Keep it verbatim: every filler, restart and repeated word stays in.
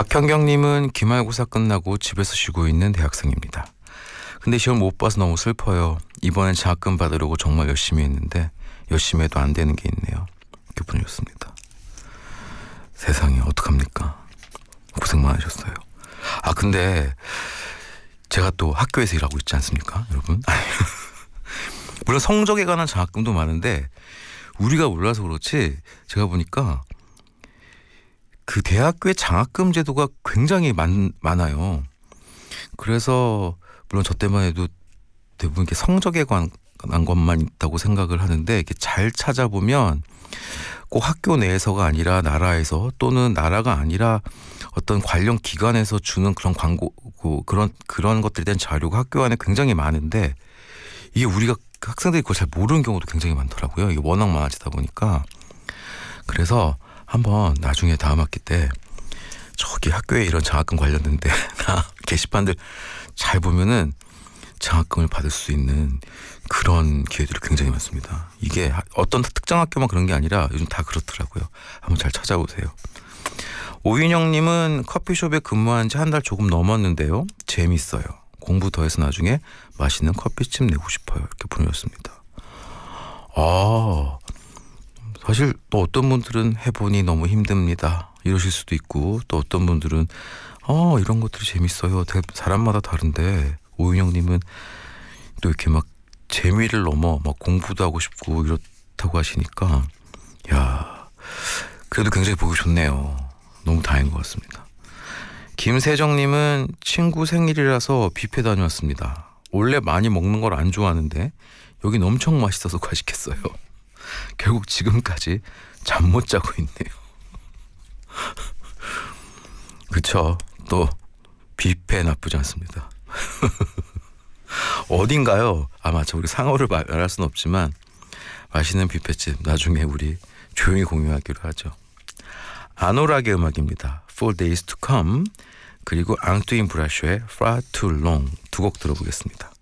박현경님은 기말고사 끝나고 집에서 쉬고 있는 대학생입니다. 근데 시험 못 봐서 너무 슬퍼요. 이번엔 장학금 받으려고 정말 열심히 했는데 열심히 해도 안 되는 게 있네요. 이렇게 보내셨습니다. 세상에 어떡합니까? 고생 많으셨어요. 아 근데 제가 또 학교에서 일하고 있지 않습니까, 여러분? 물론 성적에 관한 장학금도 많은데 우리가 몰라서 그렇지 제가 보니까 그 대학교의 장학금 제도가 굉장히 많, 많아요. 그래서 물론 저 때만 해도 대부분 이렇게 성적에 관한 것만 있다고 생각을 하는데 이렇게 잘 찾아보면 꼭 학교 내에서가 아니라 나라에서 또는 나라가 아니라 어떤 관련 기관에서 주는 그런 광고 그런 그런 것들에 대한 자료가 학교 안에 굉장히 많은데 이게 우리가 학생들이 그걸 잘 모르는 경우도 굉장히 많더라고요. 이게 워낙 많아지다 보니까. 그래서 한번 나중에 다음 학기 때 저기 학교에 이런 장학금 관련된 데나 게시판들 잘 보면은 장학금을 받을 수 있는 그런 기회들이 굉장히 많습니다. 이게 어떤 특정 학교만 그런 게 아니라 요즘 다 그렇더라고요. 한번 잘 찾아보세요. 오윤영님은 커피숍에 근무한 지 한 달 조금 넘었는데요. 재밌어요. 공부 더해서 나중에 맛있는 커피집 내고 싶어요. 이렇게 보내셨습니다. 아, 사실 또 어떤 분들은 해보니 너무 힘듭니다. 이러실 수도 있고 또 어떤 분들은 어 이런 것들이 재밌어요. 사람마다 다른데 오윤영님은 또 이렇게 막 재미를 넘어 막 공부도 하고 싶고 이렇다고 하시니까 야 그래도 굉장히 보기 좋네요. 너무 다행인 것 같습니다. 김세정님은 친구 생일이라서 뷔페 다녀왔습니다. 원래 많이 먹는 걸 안 좋아하는데 여긴 엄청 맛있어서 과식했어요. 결국 지금까지 잠 못 자고 있네요. 그쵸. 또 뷔페 나쁘지 않습니다. 어딘가요? 아 맞죠. 우리 상호를 말할 수는 없지만 맛있는 뷔페집 나중에 우리 조용히 공유하기로 하죠. 아노락의 음악입니다. Four Days to Come 그리고 앙뚜인 브라쇼의 Far Too Long 두 곡 들어보겠습니다.